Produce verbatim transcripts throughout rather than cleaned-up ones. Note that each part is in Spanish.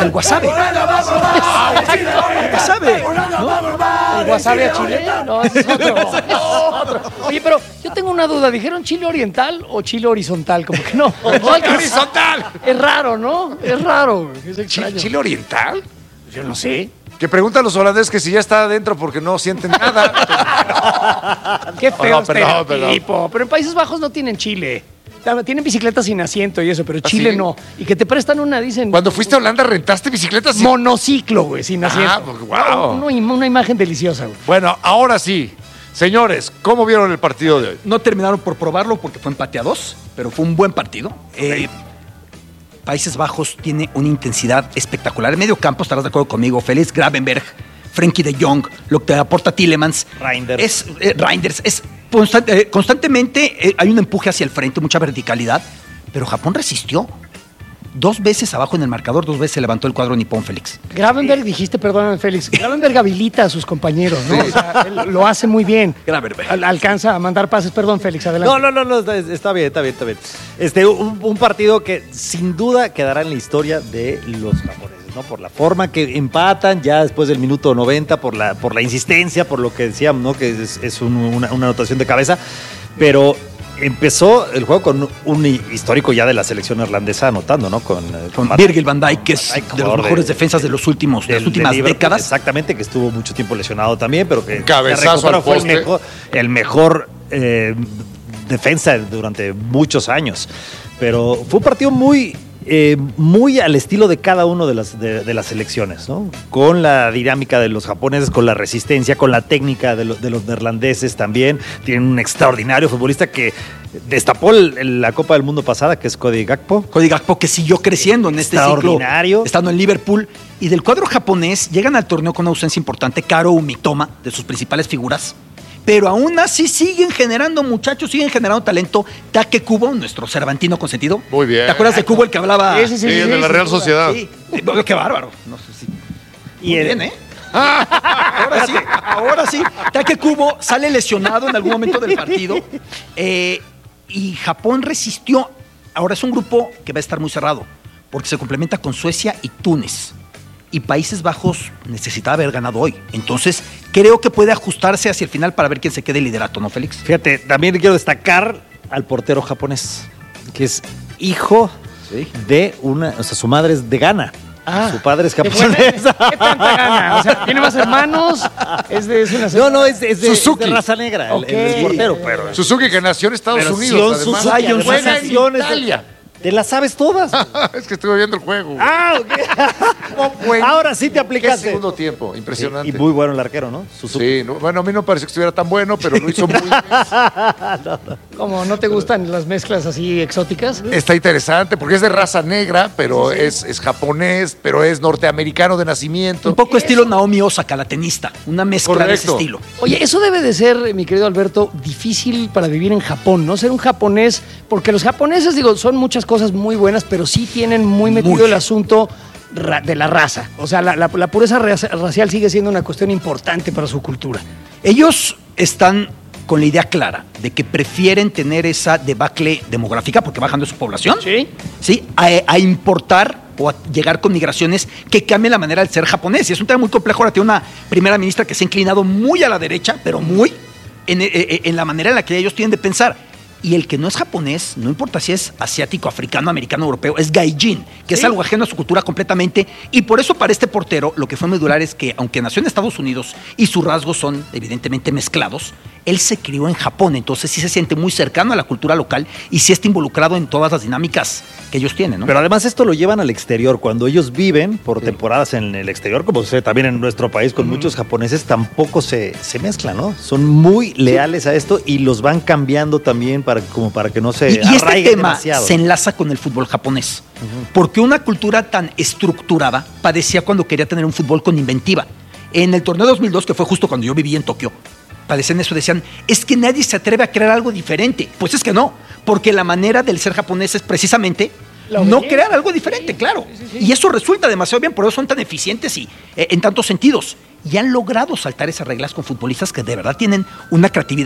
el wasabi. El wasabi, ¿no? ¿El wasabi a Chile? No, ese es otro. Es otro. Oye, pero yo tengo una duda. ¿Dijeron chile oriental o chile horizontal? Como que no. ¡Horizontal! Es raro, ¿no? Es raro. Es extraño. ¿Chile oriental? Yo no sé. Que preguntan a los holandeses que si ya está adentro porque no sienten nada. Qué feo Oh, no, perdón, estereotipo. Pero en Países Bajos no tienen chile. Tienen bicicletas sin asiento y eso, pero ¿Ah, Chile sí? no. Y que te prestan una, dicen... Cuando fuiste a Holanda, ¿rentaste bicicletas? sin- Monociclo, güey, sin asiento. Ah, porque, wow. No, no, una imagen deliciosa, güey. Bueno, ahora sí. Señores, ¿cómo vieron el partido de hoy? No terminaron por probarlo porque fue empate a dos, pero fue un buen partido. Eh, Países Bajos tiene una intensidad espectacular. En medio campo, estarás de acuerdo conmigo, Félix Gravenberch, Frenkie de Jong, lo que aporta Tielemans. Reinders. Es, eh, Reinders. Es constant- eh, constantemente eh, hay un empuje hacia el frente, mucha verticalidad, pero Japón resistió. Dos veces abajo en el marcador, dos veces se levantó el cuadro nipón, Félix. Gravenberg, dijiste, perdóname, Félix. Gravenberg habilita a sus compañeros, ¿no? O sea, él lo hace muy bien. Gravenberch. Al- alcanza a mandar pases. Perdón, Félix, adelante. No, no, no, no, está, está bien, está bien, está bien. Este, un, un partido que sin duda quedará en la historia de los japoneses, ¿no? Por la forma que empatan ya después del minuto noventa, por la, por la insistencia, por lo que decíamos, ¿no? Que es, es un- una, una anotación de cabeza. Pero empezó el juego con un histórico ya de la selección irlandesa anotando, ¿no? Con, eh, Con Van- Virgil van Dijk, que es Van Dijk, de los jugador mejores defensas de los últimos, de las del- últimas de Liverpool, décadas. Exactamente, que estuvo mucho tiempo lesionado también, pero que Cabezazo se recuperó, al fue el poste. mejor, el mejor eh, defensa durante muchos años. Pero fue un partido muy, eh, muy al estilo de cada uno de las, de, de las selecciones, ¿no? Con la dinámica de los japoneses, con la resistencia, con la técnica de, lo- de los neerlandeses también. Tienen un extraordinario futbolista que destapó el- el- la Copa del Mundo pasada, que es Cody Gakpo. Cody Gakpo, que siguió creciendo en este ciclo, Extraordinario. estando en Liverpool. Y del cuadro japonés llegan al torneo con una ausencia importante, Karo Umitoma, de sus principales figuras. Pero aún así siguen generando muchachos, siguen generando talento. Take Kubo, nuestro cervantino consentido. Muy bien. ¿Te acuerdas de Kubo, el que hablaba? Sí, sí, sí, Sí, es de la sí, Real sin duda. Sociedad. Sí. Eh, Qué bárbaro. No sé si... Y Muy el- bien, ¿eh? Ahora sí, ahora sí. Take Kubo sale lesionado en algún momento del partido. Eh, y Japón resistió. Ahora es un grupo que va a estar muy cerrado, porque se complementa con Suecia y Túnez. Y Países Bajos necesitaba haber ganado hoy. Entonces, creo que puede ajustarse hacia el final para ver quién se quede el liderato, ¿no, Félix? Fíjate, también quiero destacar al portero japonés, que es hijo de una, o sea, su madre es de Ghana. Ah. Su padre es ¿Qué, buena- japonés. ¿Qué tanta gana? O sea, ¿tiene más hermanos? Es de, es una No, no, es, es de, es Suzuki. de raza negra, el- Ok. el, el portero, pero. Suzuki, que nació en Estados pero Unidos. Sion además. Suzuki, además, Juega en nació en Italia. Te las sabes todas. Es que estuve viendo el juego. Ah, ok. Ahora sí te Qué aplicaste. segundo tiempo, impresionante. Y muy bueno el arquero, ¿no? Suzuki. Sí, no, bueno, a mí no pareció que estuviera tan bueno, pero lo hizo muy bien. ¿Cómo? ¿No te gustan las mezclas así exóticas? Está interesante porque es de raza negra, pero Es, es japonés, pero es norteamericano de nacimiento. Un poco estilo Naomi Osaka, la tenista. Una mezcla de ese Correcto. estilo. Oye, eso debe de ser, mi querido Alberto, difícil para vivir en Japón, ¿no? Ser un japonés, porque los japoneses, digo, son muchas cosas muy buenas, pero sí tienen muy metido Mucho. el asunto ra- de la raza. O sea, la, la- la pureza raci- racial sigue siendo una cuestión importante para su cultura. Ellos están con la idea clara de que prefieren tener esa debacle demográfica porque bajan de su población. Sí. Sí, a, a importar o a llegar con migraciones que cambien la manera de ser japonés. Y es un tema muy complejo. Ahora tiene una primera ministra que se ha inclinado muy a la derecha, pero muy en, en- en la manera en la que ellos tienen de pensar. Y el que no es japonés, no importa si es asiático, africano, americano, europeo, es gaijin, que es Sí. algo ajeno a su cultura completamente. Y por eso para este portero lo que fue medular es que, aunque nació en Estados Unidos y sus rasgos son evidentemente mezclados, él se crió en Japón. Entonces sí se siente muy cercano a la cultura local y sí está involucrado en todas las dinámicas que ellos tienen, ¿no? Pero además esto lo llevan al exterior. Cuando ellos viven por temporadas en el exterior, como sucede también en nuestro país con muchos japoneses, tampoco se, se mezclan, ¿no? Son muy leales a esto y los van cambiando también para, como para que no se Y, y este arraiguen tema demasiado. se enlaza con el fútbol japonés. Porque una cultura tan estructurada padecía cuando quería tener un fútbol con inventiva. En el torneo dos mil dos, que fue justo cuando yo viví en Tokio, padecían eso, decían, es que nadie se atreve a crear algo diferente. Pues es que no, porque la manera del ser japonés es precisamente La no obediencia. crear algo diferente, claro. sí, sí, sí. Y eso resulta demasiado bien, por eso son tan eficientes y eh, en tantos sentidos. Y han logrado saltar esas reglas con futbolistas que de verdad tienen una creatividad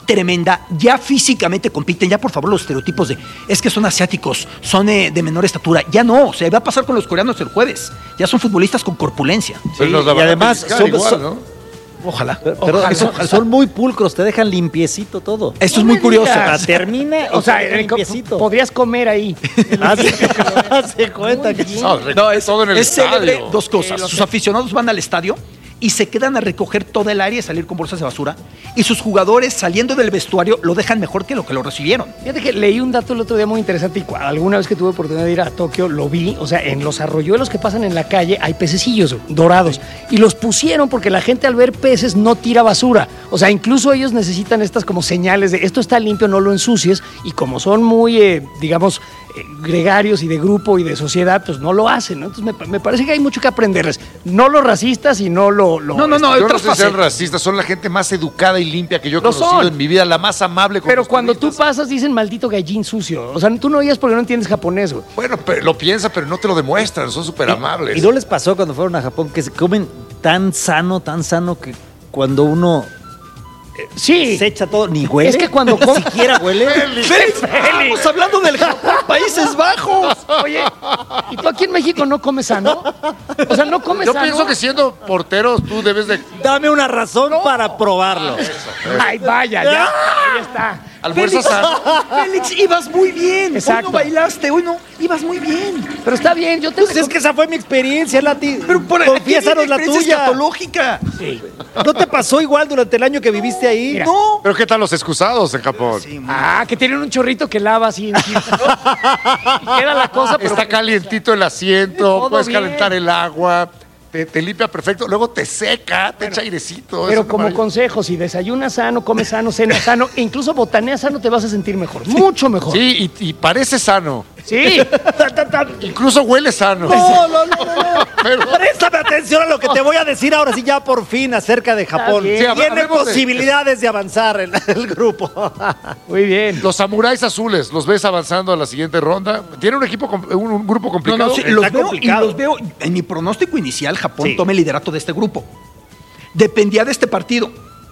tremenda, ya físicamente compiten, ya por favor los estereotipos de es que son asiáticos, son eh, de menor estatura, ya no, o sea, va a pasar con los coreanos el jueves, ya son futbolistas con corpulencia. Pues los la y además fiscal son, igual, son- ¿no? Ojalá. pero- pero Ojalá. son, son muy pulcros, te dejan limpiecito todo. Esto No es muy me curioso. digas. Termina, O sea, te dejan en- limpiecito. podrías comer ahí. Se cuenta que No, No, es, todo en el es célebre estadio. dos cosas. Sí, lo Sus sé. aficionados van al estadio y se quedan a recoger toda el área y salir con bolsas de basura. Y sus jugadores saliendo del vestuario lo dejan mejor que lo que lo recibieron. Fíjate que leí un dato el otro día muy interesante y cu- alguna vez que tuve oportunidad de ir a Tokio lo vi. O sea, en los arroyuelos que pasan en la calle hay pececillos dorados y los pusieron porque la gente al ver peces no tira basura. O sea, incluso ellos necesitan estas como señales de esto está limpio, no lo ensucies. Y como son muy, eh, digamos, eh, gregarios y de grupo y de sociedad, pues no lo hacen, ¿no? Entonces me, me parece que hay mucho que aprenderles. No los racistas y no lo... lo- No, no, no, Yo no otras sé si sean facetas. racistas, son la gente más educada y limpia que yo he Lo conocido son. en mi vida, la más amable con Pero los cuando tú turistas. pasas dicen maldito gallín sucio. O sea, tú no oías porque no entiendes japonés, güey. Bueno, pero lo piensa, pero no te lo demuestran, son súper amables. ¿Y no les pasó cuando fueron a Japón que se comen tan sano, tan sano que cuando uno Sí. se echa todo, ni huele? Es que cuando com- Ni siquiera huele. ¡Félix! Estamos hablando del Japón, Países Bajos. Oye, ¿y tú aquí en México no comes sano? O sea, no comes Yo sano. pienso que siendo portero tú debes de Dame una razón para probarlo. Ay, vaya, ya. Ahí está. almuerzo Félix, sano. Félix, ibas muy bien. Exacto. Hoy no bailaste, hoy no, ibas muy bien. Pero está bien, yo te Pues es que esa fue mi experiencia, Lati. Pero por aquí Confiésanos viene la experiencia tuya. escatológica. Sí. ¿No te pasó igual durante el año que viviste ahí? Mira. No. Pero ¿qué tal los excusados en Japón? Sí, muy- Ah, que tienen un chorrito que lava así encima, ¿no? Y queda la cosa, pero Está calientito el asiento, Todo puedes bien. calentar el agua, te, te limpia perfecto, luego te seca, te echa airecito. Pero eso me como parece- consejo, si desayunas sano, comes sano, cenas sano, e incluso botaneas sano, te vas a sentir mejor. Mucho mejor. Sí, y, y parece sano. Sí. Incluso huele sano. No, no, no, no. Pero- Préstame atención a lo que te voy a decir ahora sí ya por fin acerca de Japón. bien. Sí, hab- Tiene hablemos de- posibilidades de avanzar el, el grupo. Muy bien. Los samuráis azules, ¿los ves avanzando a la siguiente ronda? ¿Tiene un equipo, com- un, un grupo No, complicado? no, sí, Está los veo, y complicado. los veo. En mi pronóstico inicial, Japón Sí. toma el liderato de este grupo. Dependía de este partido.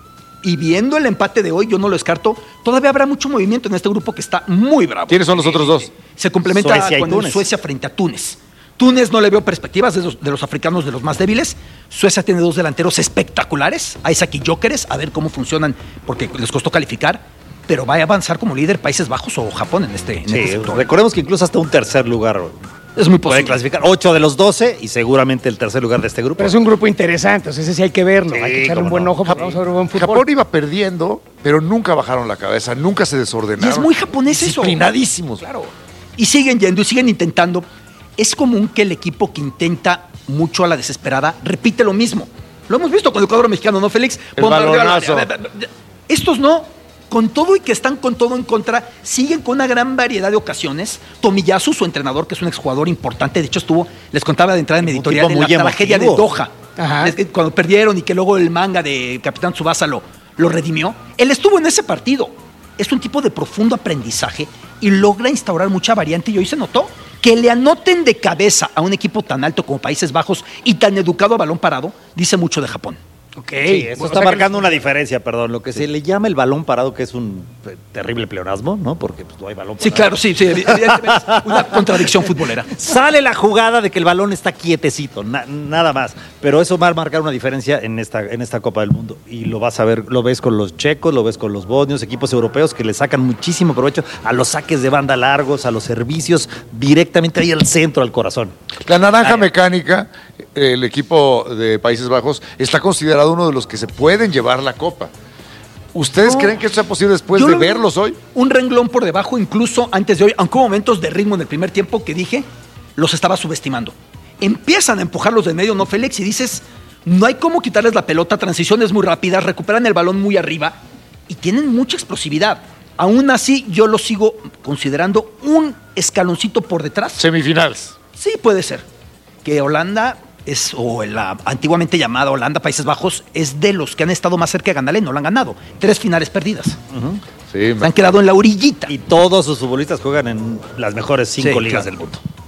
Y viendo el empate de hoy, yo no lo descarto. Todavía habrá mucho movimiento en este grupo que está muy bravo. ¿Quiénes son los otros dos? Se complementa Suecia y con el Túnez. Suecia frente a Túnez. Túnez no le veo perspectivas de los, de los africanos de los más débiles. Suecia tiene dos delanteros espectaculares, Isaac y Gyökeres, a ver cómo funcionan porque les costó calificar. Pero va a avanzar como líder Países Bajos o Japón en este, en este Sí, sector. recordemos que incluso hasta un tercer lugar Es muy pueden posible. clasificar. Ocho de los doce y seguramente el tercer lugar de este grupo. Pero es un grupo interesante, o sea, ese sí hay que verlo, Sí, hay que echarle un cómo buen no. ojo, porque vamos a ver un buen fútbol. Japón iba perdiendo, pero nunca bajaron la cabeza, nunca se desordenaron. Y es muy japonés eso. Disciplinadísimos. Claro. Y siguen yendo y siguen intentando. Es común que el equipo que intenta mucho a la desesperada repite lo mismo. Lo hemos visto con el cuadro mexicano, ¿no, Félix? El Bombardeo al balonazo. área. Estos no. Con todo y que están con todo en contra, siguen con una gran variedad de ocasiones. Tomiyasu, su entrenador, que es un exjugador importante, de hecho estuvo, les contaba de entrada en mi Un editorial, tipo en la muy tragedia de emotivo. Doha. Ajá. Es que cuando perdieron y que luego el manga de Capitán Tsubasa lo, lo redimió. Él estuvo en ese partido. Es un tipo de profundo aprendizaje y logra instaurar mucha variante y hoy se notó. Que le anoten de cabeza a un equipo tan alto como Países Bajos y tan educado a balón parado, dice mucho de Japón. Ok. Sí, eso O está sea que marcando una diferencia, perdón. Lo que se le llama el balón parado, que es un eh, terrible pleonasmo, ¿no? Porque pues, no hay balón parado. Sí, claro, sí, sí, evidentemente es una contradicción futbolera. Sale la jugada de que el balón está quietecito, na- nada más. Pero eso va a marcar una diferencia en esta, en esta Copa del Mundo. Y lo vas a ver, lo ves con los checos, lo ves con los bosnios, equipos europeos que le sacan muchísimo provecho a los saques de banda largos, a los servicios directamente ahí al centro, al corazón. La naranja mecánica, el equipo de Países Bajos, está considerado uno de los que se pueden llevar la copa. ¿Ustedes No. creen que esto sea posible después Yo de lo veo verlos hoy? Un renglón por debajo, incluso antes de hoy, aunque hubo momentos de ritmo en el primer tiempo que dije, los estaba subestimando. Empiezan a empujarlos de medio, ¿no, Félix? Y dices, no hay cómo quitarles la pelota, transiciones muy rápidas, recuperan el balón muy arriba y tienen mucha explosividad. Aún así, yo lo sigo considerando un escaloncito por detrás. Semifinales. Sí, puede ser. Que Holanda es, o la antiguamente llamada Holanda, Países Bajos, es de los que han estado más cerca de ganarle, no lo han ganado. Tres finales perdidas. Sí, Se han quedado en la orillita. Y todos sus futbolistas juegan en las mejores cinco Sí, ligas claro. del mundo.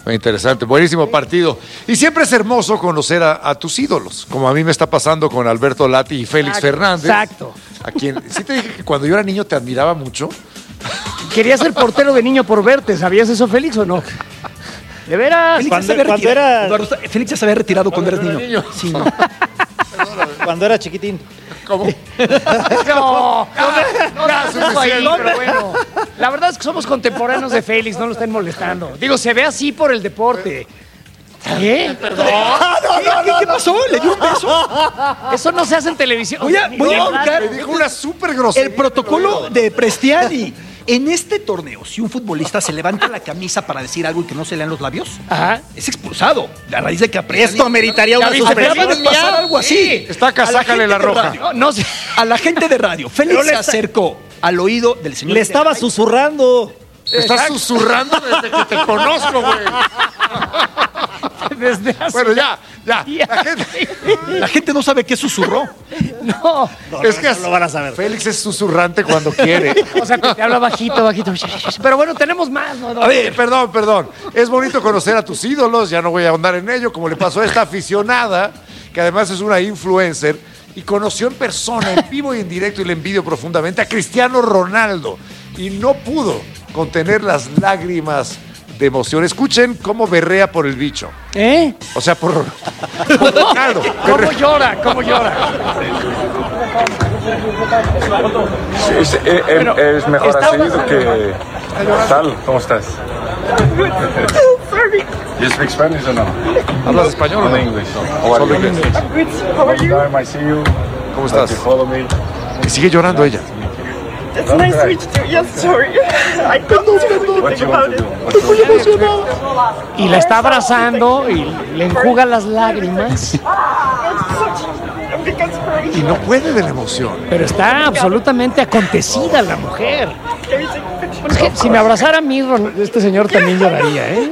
Interesante, buenísimo partido. Y siempre es hermoso conocer a, a tus ídolos, como a mí me está pasando con Alberto Lati y Félix Exacto, Fernández. exacto. A quien, sí te dije que cuando yo era niño te admiraba mucho. Quería ser portero de niño por verte, ¿sabías eso, Félix, o no? De veras. Félix, Cuando- ya se había cuando retirado. era- Eduardo, Félix ya se había retirado cuando, Cuando eras era niño. niño. Sí, no. Cuando era chiquitín. ¿Cómo? No, no, no, no, suficiente. ahí, pero bueno. La verdad es que somos contemporáneos de Félix, no lo estén molestando. Digo, se ve así por el deporte. ¿Qué? ¿Qué, qué- qué pasó? ¿Le dio un beso? Eso no se hace en televisión. Voy a, voy a buscar Me dijo una súper grosería. el protocolo de Prestiani. En este torneo, si un futbolista se levanta la camisa para decir algo y que no se lean los labios, Ajá. es expulsado. A raíz de que a Prestiani- Esto ameritaría una ¿Ya viste? Acaba de suspensión. pasar algo así. Está acá, A la sácale gente la de roja. radio. No, no sé. A la gente de radio. Félix Pero le se está- acercó al oído del señor. Le estaba susurrando. Estás susurrando desde que te conozco, güey. Desde hace... Bueno, ya, ya. Ya. La gente, La gente no sabe qué susurró. No. No, es no, que eso lo van a saber. Félix es susurrante cuando quiere. O sea, que te habla bajito, bajito. Pero bueno, tenemos más, ¿no? A ver, perdón, perdón. Es bonito conocer a tus ídolos, ya no voy a ahondar en ello, como le pasó a esta aficionada, que además es una influencer, y conoció en persona, en vivo y en directo, y le envidio profundamente, a Cristiano Ronaldo. Y no pudo contener las lágrimas de emoción. Escuchen cómo berrea por el bicho. ¿Eh? O sea, por, por Ronaldo. ¿Cómo llora? ¿Cómo llora? Es, es- Bueno, es mejor está así pasando. que tal. ¿Cómo estás? You speak Spanish or no? ¿Hablas español o Or no? English? How are Solo you? inglés. Long time I see you. ¿Cómo estás? You follow me. Y sigue llorando ella. It's nice to meet you too. Yes, sorry. I don't know What anything you want about to it. do? What you want to do? Y la está abrazando y le enjuga las lágrimas. I'm because Y no puede de la emoción. Pero está absolutamente acontecida la mujer. Bueno, es que si me abrazara a mí, Ron- este señor también lloraría, ¿eh?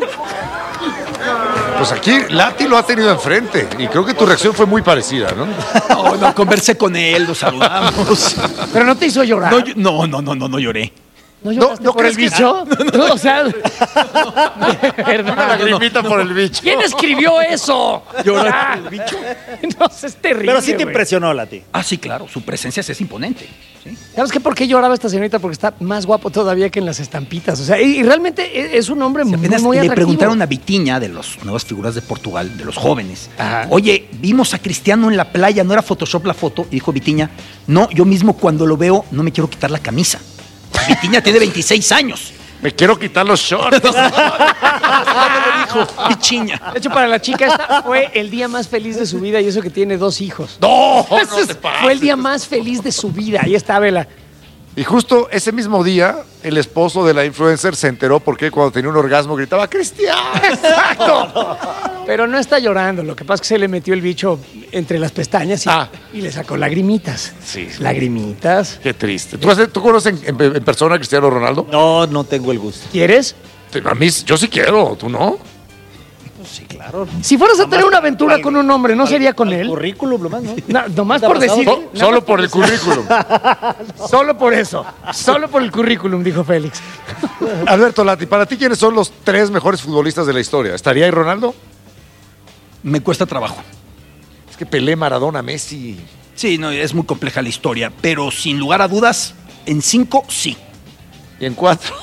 Pues aquí Lati lo ha tenido enfrente. Y creo que tu reacción fue muy parecida, ¿no? No, no, conversé con él, lo saludamos. Pero no te hizo llorar. No, yo- no, no, no, no, no lloré. ¿No lloraste no por el crees que- bicho? No, o sea, de Una verdad. lagrimita por el bicho. ¿Quién escribió eso? ¿Llorar Ya. No, eso es terrible. Pero sí te güey. impresionó, Lati. Ah, sí, claro, su presencia es imponente. ¿sí? ¿Sabes qué? ¿Por qué lloraba esta señorita? Porque está más guapo todavía que en las estampitas. O sea, y, y realmente es, es un hombre muy, Apenas muy le atractivo. preguntaron a Vitinha, de las nuevas figuras de Portugal, de los jóvenes. Ajá. Oye, vimos a Cristiano en la playa, ¿no era Photoshop la foto? Y dijo Vitinha, no, yo mismo cuando lo veo no me quiero quitar la camisa. Vitinha tiene veintiséis años. Me quiero quitar los shorts. Lo dijo Vitinha. De hecho, para la chica esta fue el día más feliz de su vida y eso que tiene dos hijos. No, no Ese es- te pases. fue el día más feliz de su vida. Ahí está, Vela. Y justo ese mismo día, el esposo de la influencer se enteró porque cuando tenía un orgasmo gritaba ¡Cristiano! ¡Exacto! Pero no está llorando. Lo que pasa es que se le metió el bicho entre las pestañas y, Ah. y le sacó lagrimitas. Sí, sí. Lagrimitas. Qué triste. ¿Tú, has- tú conoces en, en- en persona a Cristiano Ronaldo? No, no tengo el gusto. ¿Quieres? A mí, yo sí quiero, ¿tú no? Sí, claro. Si fueras a tener una aventura con un hombre, ¿no sería con él? Currículum, lo más, ¿no? No, nomás ¿Te ha por pasado? decir. So- nada solo más por el currículum. Solo por eso. Solo por el currículum, dijo Félix. Alberto Lati, para ti, ¿quiénes son los tres mejores futbolistas de la historia? ¿Estaría ahí Ronaldo? Me cuesta trabajo. Es que Pelé, Maradona, Messi. Sí, no, es muy compleja la historia, pero sin lugar a dudas, en cinco, sí. ¿Y en cuatro?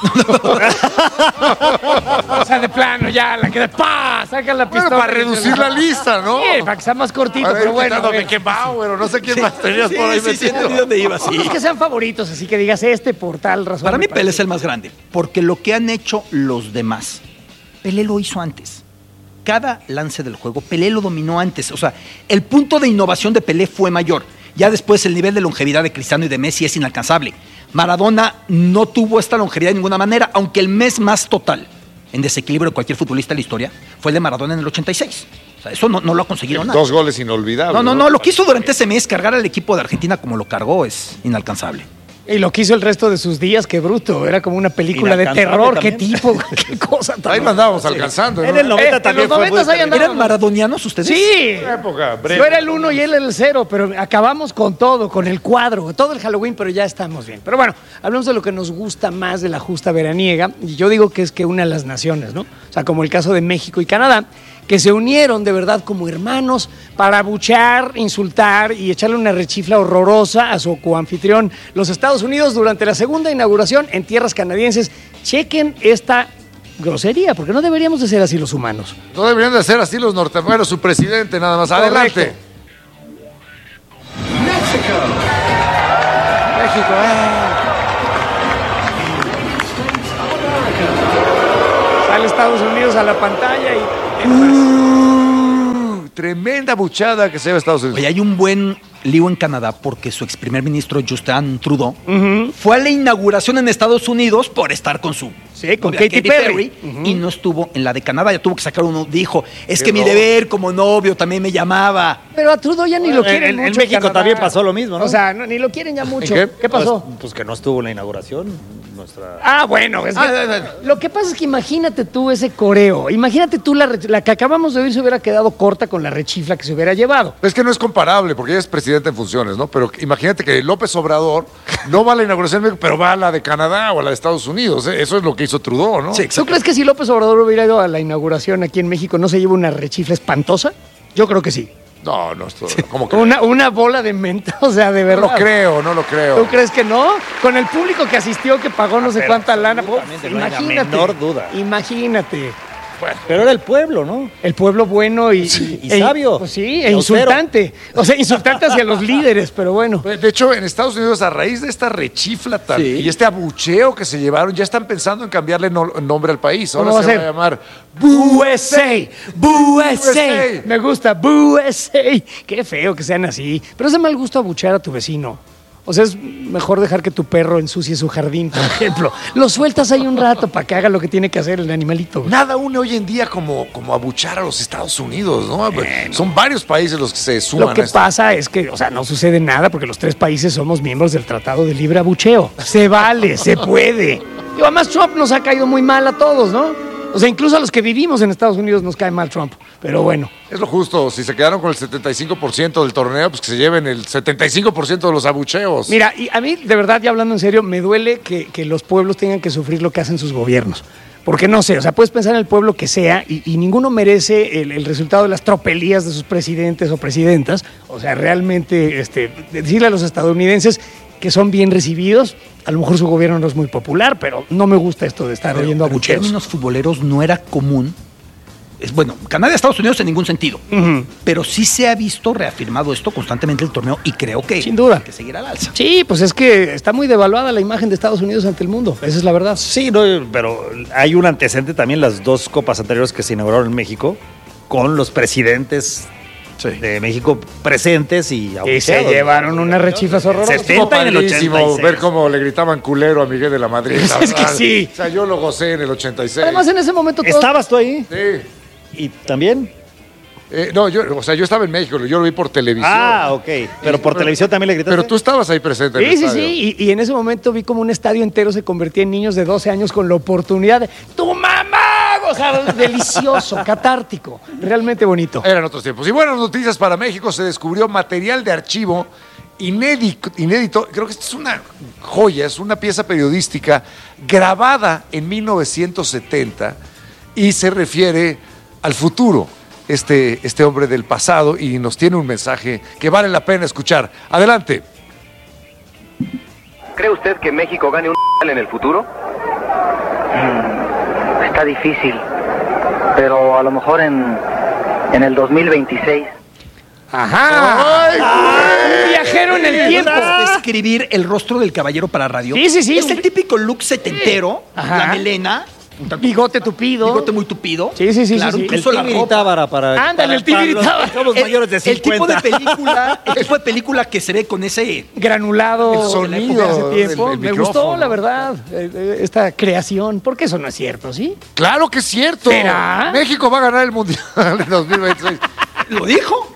O sea, de plano, ya, la que de ¡pa! Saca la Bueno, pistola. para reducir la lista, ¿no? Sí, para que sea más cortito, A ver, pero bueno. quitando a ver. Beckenbauer, o no sé quién más tenías por ahí sí, sí, metido. entendí dónde iba, sí. Es que sean favoritos, así que digas este por tal razón. Para mí me parece. Pelé es el más grande, porque lo que han hecho los demás, Pelé lo hizo antes. Cada lance del juego, Pelé lo dominó antes. O sea, el punto de innovación de Pelé fue mayor. Ya después el nivel de longevidad de Cristiano y de Messi es inalcanzable. Maradona no tuvo esta longevidad de ninguna manera, aunque el mes más total en desequilibrio de cualquier futbolista de la historia fue el de Maradona en el ochenta y seis. O sea, eso no, no lo ha conseguido nadie. Dos goles inolvidables. No, no, no, lo que hizo durante ese mes cargar al equipo de Argentina como lo cargó es inalcanzable. Y lo que hizo el resto de sus días, qué bruto. Era como una película de Inalcanzable terror. Qué también. tipo, qué cosa tan... Ahí nos andábamos alcanzando, ¿no? En el noventa Eh, también en los fue muy noventas ahí terrible. andábamos. ¿Eran maradonianos ustedes? Sí. Una época breve. Yo era el uno y él el cero, pero acabamos con todo, con el cuadro, todo el Halloween, pero ya estamos bien. Pero bueno, hablamos de lo que nos gusta más de la justa veraniega, y yo digo que es que una de las naciones, ¿no? O sea, como el caso de México y Canadá, que se unieron de verdad como hermanos para abuchear, insultar y echarle una rechifla horrorosa a su coanfitrión, los Estados Unidos, durante la segunda inauguración en tierras canadienses. Chequen esta grosería, porque no deberíamos de ser así los humanos. No deberían de ser así los norteamericanos, su presidente nada más. Adelante. Correcto. México, eh. Sale Estados Unidos a la pantalla y... Uh, tremenda buchada que se ve Estados Unidos. Oye, hay un buen lío en Canadá porque su ex primer ministro Justin Trudeau fue a la inauguración en Estados Unidos por estar con su Sí, con novia, Katy Perry. Ujú. y no estuvo en la de Canadá. Ya tuvo que sacar uno. Dijo, es Qué que mi horror. deber como novio también me llamaba. Pero a Trudeau ya ni lo En- quieren en- en mucho. México Canadá. también pasó lo mismo, ¿no? O sea, no, ni lo quieren ya mucho. qué? ¿Qué, pasó? Pues, pues que no estuvo en la inauguración. Nuestra... Ah, bueno, es que- Ah, ah, ah. lo que pasa es que imagínate tú ese coreo, imagínate tú la, re- la que acabamos de oír se hubiera quedado corta con la rechifla que se hubiera llevado. Es que no es comparable, porque ella es presidente en funciones, ¿no? Pero imagínate que López Obrador no va a la inauguración de México, pero va a la de Canadá o a la de Estados Unidos. ¿eh? Eso es lo que hizo Trudeau, ¿no? Sí, ¿Tú exacto. crees que si López Obrador hubiera ido a la inauguración aquí en México no se lleva una rechifla espantosa? Yo creo que sí. No, no, esto, ¿cómo que? Una, una bola de menta, o sea, de No verdad. lo creo, no lo creo. ¿Tú crees que no? Con el público que asistió, que pagó no sé pero cuánta lana. pues, absolutamente, no hay la imagínate. menor duda. Imagínate. Pero era el pueblo, ¿no? El pueblo bueno y, y sabio. Pues sí, Y e austero. insultante. O sea, insultante hacia los líderes, pero bueno. De hecho, en Estados Unidos, a raíz de esta rechifla tan- Sí. y este abucheo que se llevaron, ya están pensando en cambiarle no- nombre al país. Ahora ¿Cómo va se a va a ser? llamar U S A, U S A. U S A. Me gusta, U S A. Qué feo que sean así. Pero es de mal gusto abuchear a tu vecino. O sea, es mejor dejar que tu perro ensucie su jardín, por ejemplo. Lo sueltas ahí un rato para que haga lo que tiene que hacer el animalito. Nada une hoy en día como, como abuchar a los Estados Unidos, ¿no? Son varios países los que se suman Lo que a esto. pasa es que, o sea, no sucede nada porque los tres países somos miembros del Tratado de Libre Abucheo. Se vale, se puede. Y además Trump nos ha caído muy mal a todos, ¿no? O sea, incluso a los que vivimos en Estados Unidos nos cae mal Trump. Pero bueno. Es lo justo. Si se quedaron con el setenta y cinco por ciento del torneo, pues que se lleven el setenta y cinco por ciento de los abucheos. Mira, y a mí, de verdad, ya hablando en serio, me duele que, que los pueblos tengan que sufrir lo que hacen sus gobiernos. Porque no sé, o sea, puedes pensar en el pueblo que sea y, y ninguno merece el, el resultado de las tropelías de sus presidentes o presidentas. O sea, realmente este, decirle a los estadounidenses que son bien recibidos, a lo mejor su gobierno no es muy popular, pero no me gusta esto de estar Pero- oyendo pero en abucheos. términos futboleros no era común. Es, bueno, Canadá y Estados Unidos en ningún sentido. Ujú. Pero sí se ha visto reafirmado esto constantemente el torneo y creo que Sin duda. hay que seguir al alza. Sí, pues es que está muy devaluada la imagen de Estados Unidos ante el mundo. Esa es la verdad. Sí, no, pero hay un antecedente también, las dos copas anteriores que se inauguraron en México, con los presidentes de México presentes y Y se abucheados. llevaron unas rechiflas horrorosas. Estuvo setenta en el padrísimo ochenta y seis. ver cómo le gritaban culero a Miguel de la Madrid. la Es que verdad. sí. O sea, yo lo gocé en el ochenta y seis. Además, en ese momento todos... ¿Estabas tú ahí? Sí. ¿Y también? Eh, no, yo, o sea, yo estaba en México, yo lo vi por televisión. Ah, ok. Pero por televisión también le gritaste. Pero tú estabas ahí presente en el Sí, sí, estadio. sí. Y, y en ese momento vi como un estadio entero se convertía en niños de doce años con la oportunidad de ¡tu mamá! O sea, delicioso, catártico. Realmente bonito. Eran otros tiempos. Y buenas noticias para México, se descubrió material de archivo inédito, inédito. Creo que esta es una joya, es una pieza periodística grabada en mil novecientos setenta y se refiere al futuro. Este, este hombre del pasado y nos tiene un mensaje que vale la pena escuchar. Adelante. ¿Cree usted que México gane un en el futuro? Mm, está difícil, pero a lo mejor en, en el dos mil veintiséis. Ajá. Un viajero en el tiempo. Describir el rostro del caballero para radio. Sí, sí, sí. Es el típico look setentero, Ajá. la melena, un tanto- Bigote tupido. bigote muy tupido. Sí, sí, sí, Claro, sí, sí. el incluso la Tigre ropa. Tábara para, Ándale, para- el Tigre para los Tábara. que somos El, mayores de el cincuenta. tipo de película, el tipo de película que se ve con ese Granulado. El sonido de ese tiempo. del- del Me micrófono. gustó, la verdad, eh, eh, esta creación. Porque eso no es cierto, ¿sí? Claro que es cierto. ¿Será? México va a ganar el Mundial en dos mil veintiséis. ¿Lo dijo?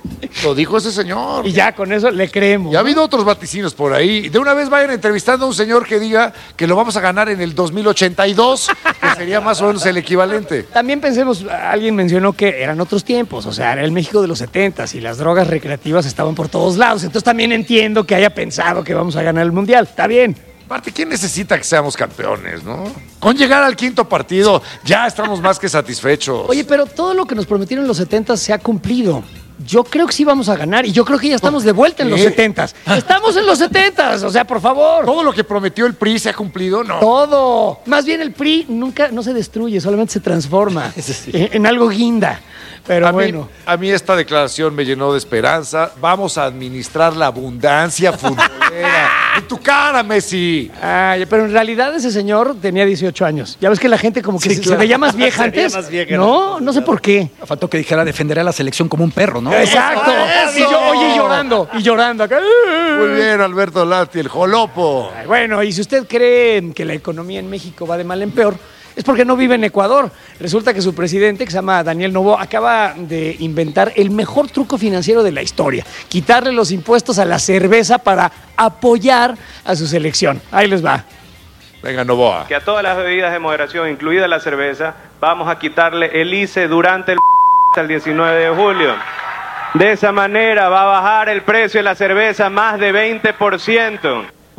Lo dijo ese señor. Y ya con eso le creemos. Y ha habido otros vaticinios por ahí. De una vez vayan entrevistando a un señor que diga que lo vamos a ganar en el dos mil ochenta y dos, que sería más o menos el equivalente. También pensemos, alguien mencionó que eran otros tiempos, o sea, era el México de los setentas y las drogas recreativas estaban por todos lados. Entonces también entiendo que haya pensado que vamos a ganar el Mundial. Está bien. Aparte, ¿quién necesita que seamos campeones, no? Con llegar al quinto partido ya estamos más que satisfechos. Oye, pero todo lo que nos prometieron en los setentas se ha cumplido. Yo creo que sí vamos a ganar y yo creo que ya estamos de vuelta en los ¿Qué? setentas. Estamos en los setentas, o sea, por favor. ¿Todo lo que prometió el P R I se ha cumplido? No. Todo. Más bien el P R I nunca no se destruye, solamente se transforma Sí. en, en algo guinda. Pero a, bueno. mí, a mí esta declaración me llenó de esperanza. Vamos a administrar la abundancia futbolera. ¡En tu cara, Messi! Ay, pero en realidad ese señor tenía dieciocho años. Ya ves que la gente como que Sí, se, claro. se veía más vieja Se veía antes. más vieja, no, no sé por qué. Faltó que dijera defenderé a la selección como un perro, ¿no? Exacto. ¡Eso! Y yo, oye, y llorando, y llorando acá. Muy bien, Alberto Lati, el jolopo. Ay, bueno, y si usted cree que la economía en México va de mal en peor, es porque no vive en Ecuador. Resulta que su presidente, que se llama Daniel Noboa, acaba de inventar el mejor truco financiero de la historia: quitarle los impuestos a la cerveza para apoyar a su selección. Ahí les va. Venga, Novoa. Que a todas las bebidas de moderación, incluida la cerveza, vamos a quitarle el I C E durante el hasta el diecinueve de julio. De esa manera va a bajar el precio de la cerveza más de veinte por ciento.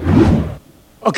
Ok.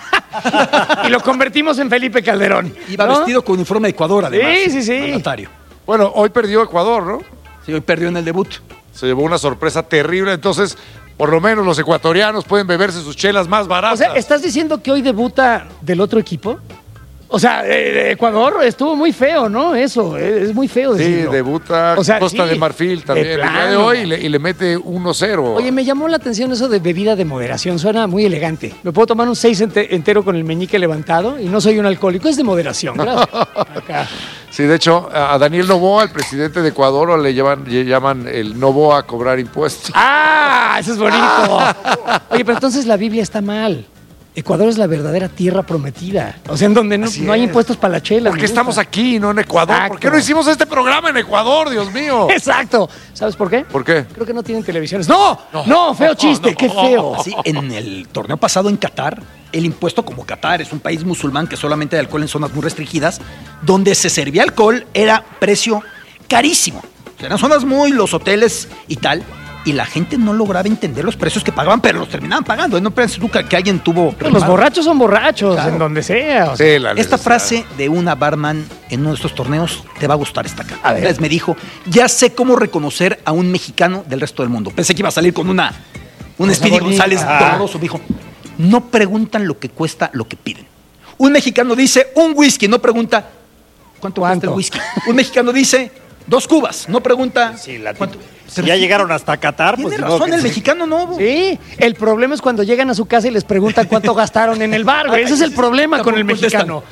Y lo convertimos en Felipe Calderón. Iba ¿no? vestido con uniforme de Ecuador, además. Sí, sí, sí. Mandatario. Bueno, hoy perdió Ecuador, ¿no? Sí, hoy perdió en el debut. Se llevó una sorpresa terrible, entonces por lo menos los ecuatorianos pueden beberse sus chelas más O baratas. sea, ¿estás diciendo que hoy debuta del otro equipo? O sea, eh, Ecuador estuvo muy feo, ¿no? Eso, eh, es muy feo Sí, decirlo. debuta O sea, Costa sí, de Marfil también de el día de plano. hoy y le, y le mete uno cero. Oye, me llamó la atención eso de bebida de moderación, suena muy elegante. Me puedo tomar un seis ente- entero con el meñique levantado y no soy un alcohólico, es de moderación, gracias. Acá. Sí, de hecho, a Daniel Noboa, el presidente de Ecuador, le llaman, le llaman el Noboa a cobrar impuestos. ¡Ah! Eso es bonito. Oye, pero entonces la Biblia está mal. Ecuador es la verdadera tierra prometida. O sea, en donde no, Así no hay es. impuestos para la chela. ¿Por qué me gusta. estamos aquí y no en Ecuador? Exacto. ¿Por qué no hicimos este programa en Ecuador, Dios mío? Exacto. ¿Sabes por qué? ¿Por qué? Creo que no tienen televisiones. ¡No! ¡No! ¡Feo chiste! no. ¡Qué feo! Sí, en el torneo pasado en Qatar, el impuesto, como Qatar es un país musulmán que solamente hay alcohol en zonas muy restringidas, donde se servía alcohol era precio carísimo. O sea, eran zonas muy, los hoteles y tal, y la gente no lograba entender los precios que pagaban, pero los terminaban pagando. No pienses nunca que alguien tuvo... Pero los borrachos son borrachos, Claro. en donde sea. o sea. Sí, la Esta necesidad. frase de una barman en uno de estos torneos te va a gustar esta cara. A ver. Entonces me dijo, ya sé cómo reconocer a un mexicano del resto del mundo. Pensé que iba a salir con una un Cosa Speedy bonita. González Ah. doloroso. Me dijo, no preguntan lo que cuesta lo que piden. Un mexicano dice un whisky, no pregunta cuánto, cuesta ¿Cuánto? el whisky. Un mexicano dice dos cubas, no pregunta Sí, la- cuánto. Si Pero ya sí, llegaron hasta Qatar, Tiene pues ni modo razón, que el sí. mexicano no. Sí, el problema es cuando llegan a su casa y les preguntan cuánto gastaron en el bar, güey. Ese es el problema con el mexicano.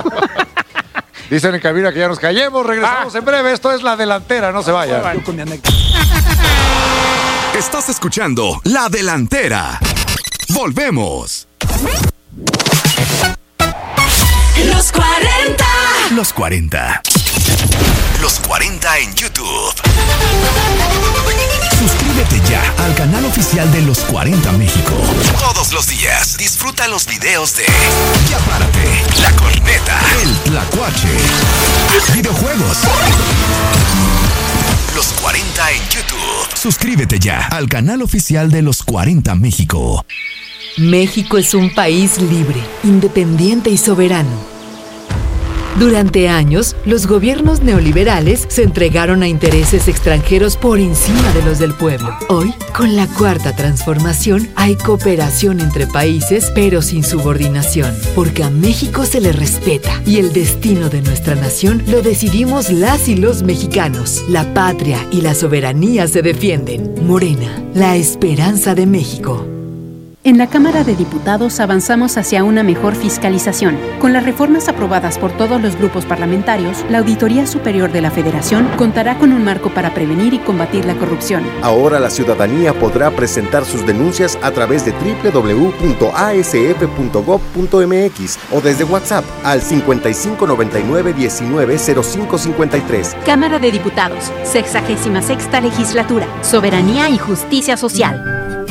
Dicen en cabina que ya nos callemos, regresamos en breve. Esto es La Delantera, no se vayan. Yo con mi anécdota. Estás escuchando La Delantera. Volvemos. Los cuarenta. Los cuarenta. Los cuarenta en YouTube. Suscríbete ya al canal oficial de Los cuarenta México. Todos los días disfruta los videos de Ya Párate, La Corneta, El Tlacuache, videojuegos. Los cuarenta en YouTube. Suscríbete ya al canal oficial de Los cuarenta México. México es un país libre, independiente y soberano. Durante años, los gobiernos neoliberales se entregaron a intereses extranjeros por encima de los del pueblo. Hoy, con la Cuarta Transformación, hay cooperación entre países, pero sin subordinación, porque a México se le respeta y el destino de nuestra nación lo decidimos las y los mexicanos. La patria y la soberanía se defienden. Morena, la esperanza de México. En la Cámara de Diputados avanzamos hacia una mejor fiscalización. Con las reformas aprobadas por todos los grupos parlamentarios, la Auditoría Superior de la Federación contará con un marco para prevenir y combatir la corrupción. Ahora la ciudadanía podrá presentar sus denuncias a través de doble u doble u doble u punto a s f punto gob punto m x o desde WhatsApp al cincuenta y cinco noventa y nueve diecinueve cero cinco cincuenta y tres. Cámara de Diputados, sexagésima sexta legislatura, soberanía y justicia social.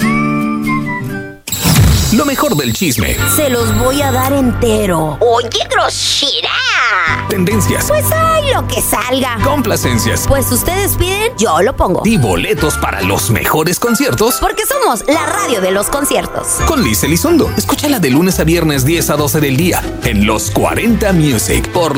Lo mejor del chisme. Se los voy a dar entero. ¡Oye, grosera! Tendencias. Pues hay lo que salga. Complacencias. Pues ustedes piden, yo lo pongo. Y boletos para los mejores conciertos. Porque somos la radio de los conciertos. Con Liz Elizondo. Escúchala de lunes a viernes diez a doce del día en Los cuarenta Music por